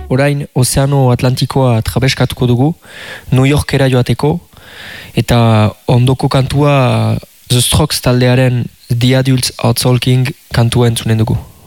orain Ozeano Atlantikoa trabeskatuko dugu, New Yorkera joateko, eta ondoko kantua The Strokes taldearen The Adults Are Talking kantua entzunen dugu.